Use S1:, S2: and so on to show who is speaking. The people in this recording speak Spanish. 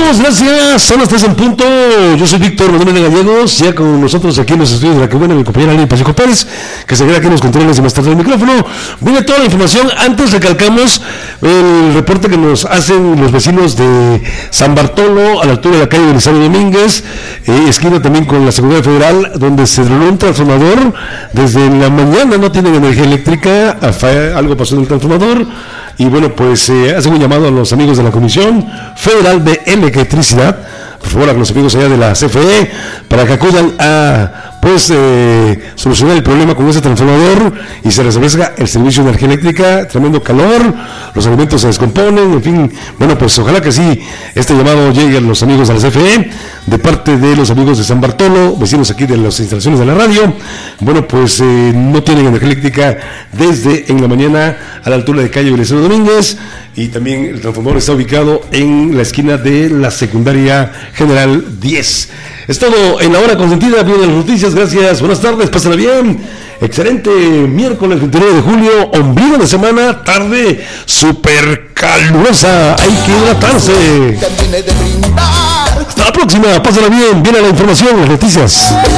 S1: Regresamos, gracias. Son las 3 en punto. Yo soy Víctor Manuel Gallegos. Ya con nosotros aquí en los estudios de la que buena mi compañera Lili Pacheco Pérez, que se queda aquí en los controles y más tarde del micrófono. Viene toda la información. Antes recalcamos el reporte que nos hacen los vecinos de San Bartolo, a la altura de la calle Belisario Domínguez, esquina también con la Seguridad Federal, donde se drenó un transformador. Desde la mañana no tienen energía eléctrica, algo pasó en el transformador. Y bueno, pues hacen un llamado a los amigos de la Comisión Federal de Electricidad, por favor, a los amigos allá de la CFE, para que acudan a solucionar el problema con ese transformador y se restablezca el servicio de energía eléctrica. Tremendo calor, los alimentos se descomponen, en fin, bueno, pues ojalá que sí este llamado llegue a los amigos de la CFE, de parte de los amigos de San Bartolo, vecinos aquí de las instalaciones de la radio. Bueno, pues no tienen energía eléctrica desde en la mañana a la altura de calle Belisario Domínguez, y también el transformador está ubicado en la esquina de la Secundaria General 10. Es todo en la hora consentida. Vienen las noticias, gracias, buenas tardes, pásenla bien. Excelente miércoles 29 de julio, ombligo de semana, tarde súper calurosa, hay que hidratarse. Hasta la próxima, pásenla bien, viene la información, las noticias.